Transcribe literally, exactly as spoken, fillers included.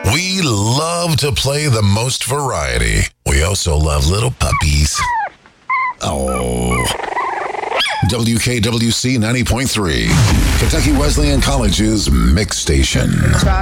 We love to play the most variety. We also love little puppies. Oh. W K W C ninety point three, Kentucky Wesleyan College's Mix Station.